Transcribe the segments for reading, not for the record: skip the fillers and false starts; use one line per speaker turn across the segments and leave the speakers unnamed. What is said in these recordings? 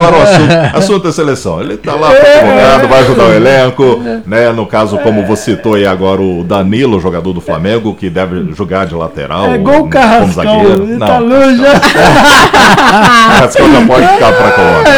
agora o assunto é seleção. Ele tá lá convocado, vai ajudar o elenco, né? No caso, como você citou aí agora, o Danilo, jogador do Flamengo, que deve jogar de lateral.
É igual o Carrascão, ele
não,
tá longe.
O Carrascão já pode ficar pra Colômbia.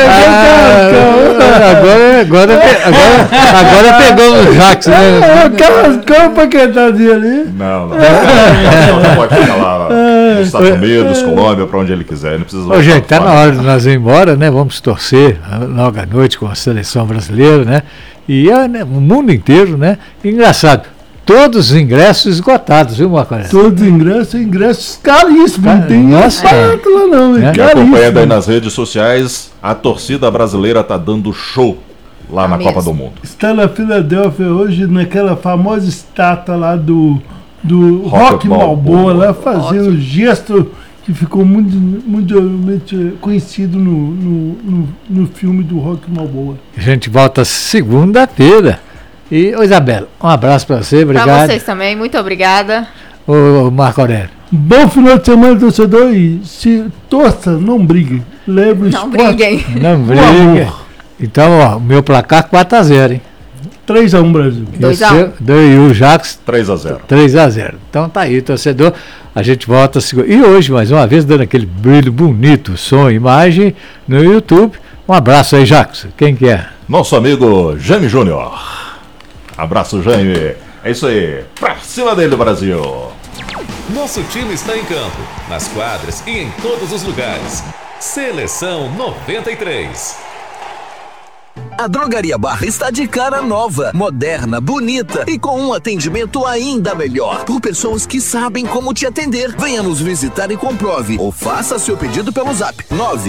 Agora pegou o Jax, né?
O Carrascão pra quem tá ali.
Não. Já pode ficar lá nos Estados Unidos, Colômbia, pra onde ele quiser. Não precisa.
Ô, gente, tá na hora de nós ir embora, né? Vamos torcer logo à noite com a seleção brasileira, né? E o mundo inteiro, né? Engraçado, todos os ingressos esgotados, viu, Marco?
Todos os ingressos caríssimos. Não tem barato lá não, é caríssimo.
Acompanhando aí nas redes sociais, a torcida brasileira tá dando show lá na Copa do Mundo.
Está na Filadélfia hoje, naquela famosa estátua lá do Rock Balboa, lá fazendo um gesto que ficou mundialmente conhecido no filme do Rock Balboa.
A gente volta segunda-feira. E, ô Isabela, um abraço para você, obrigado.
Para vocês também, muito obrigada.
Ô Marco Aurélio.
Bom final de semana, torcedor, e se torça, não brigue. Leve o esporte.
Briguem.
Não briguem. Então, ó, o meu placar 4-0, hein?
3-1 Brasil.
2-1.
E o Jax
3-0.
3-0. Então tá aí, torcedor. A gente volta e hoje, mais uma vez, dando aquele brilho bonito, som e imagem no YouTube. Um abraço aí, Jax. Quem que é?
Nosso amigo Jaime Júnior. Abraço, Jaime. É isso aí. Pra cima dele, Brasil.
Nosso time está em campo, nas quadras e em todos os lugares. Seleção 93.
A Drogaria Barra está de cara nova, moderna, bonita e com um atendimento ainda melhor. Por pessoas que sabem como te atender. Venha nos visitar e comprove. Ou faça seu pedido pelo zap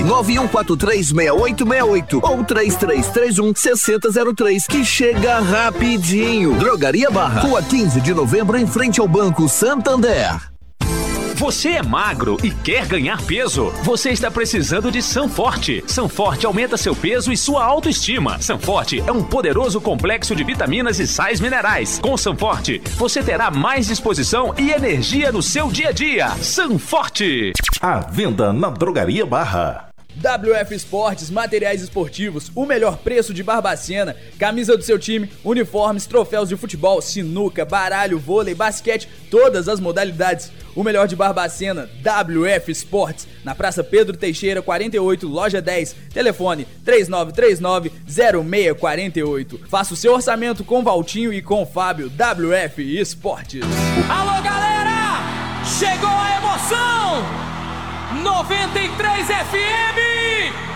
991436868 ou 3331-6003, que chega rapidinho. Drogaria Barra, Rua 15 de Novembro, em frente ao Banco Santander.
Você é magro e quer ganhar peso? Você está precisando de Sanforte. Sanforte aumenta seu peso e sua autoestima. Sanforte é um poderoso complexo de vitaminas e sais minerais. Com Sanforte, você terá mais disposição e energia no seu dia a dia. Sanforte.
À venda na Drogaria Barra.
WF Esportes, materiais esportivos, o melhor preço de Barbacena, camisa do seu time, uniformes, troféus de futebol, sinuca, baralho, vôlei, basquete, todas as modalidades. O melhor de Barbacena, WF Esportes, na Praça Pedro Teixeira, 48, loja 10, telefone 3939-0648. Faça o seu orçamento com Valtinho e com Fábio. WF Esportes.
Alô, galera! Chegou a emoção! 93 FM!